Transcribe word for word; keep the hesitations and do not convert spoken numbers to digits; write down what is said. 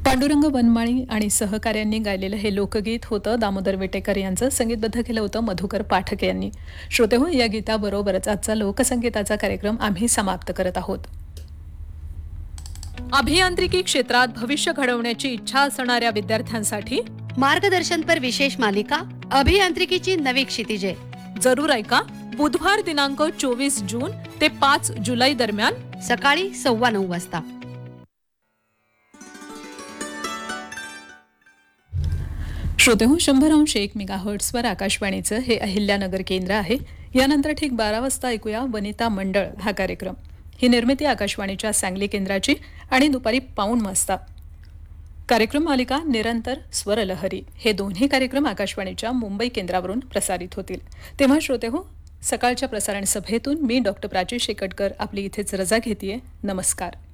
पांडुरंग वनमाळी आणि सहकाऱ्यांनी गायलेलं हे लोकगीत होतं दामोदर विटेकर यांचं. संगीतबद्ध केलं होतं मधुकर पाठक यांनी. श्रोतेहो, या गीताबरोबरच आजचा लोकसंगीताचा कार्यक्रम आम्ही समाप्त करत आहोत. अभियांत्रिकी क्षेत्रात भविष्य घडवण्याची इच्छा असणाऱ्या विद्यार्थ्यांसाठी मार्गदर्शनपर विशेष मालिका अभियांत्रिकीची नवी क्षितिजे जरूर ऐका. बुधवार दिनांक चोवीस जून ते पाच जुलै दरम्यान सकाळी सव्वा नऊ वाजता. श्रोतेहो, शंभर अंश एक मेगाहर्ट्सवर आकाशवाणीचं हे अहिल्यानगर केंद्र आहे. यानंतर ठीक बारा वाजता ऐकूया वनिता मंडळ हा कार्यक्रम. ही निर्मिती आकाशवाणीच्या सांगली केंद्राची आणि दुपारी पाऊण वाजता कार्यक्रम मालिका निरंतर स्वरलहरी हे दोन्ही कार्यक्रम आकाशवाणीच्या मुंबई केंद्रावरून प्रसारित होतील. तेव्हा श्रोतेहो, सकाळच्या प्रसारण सभेतून मी डॉक्टर प्राची शेकटकर आपली इथेच रजा घेतेय. नमस्कार.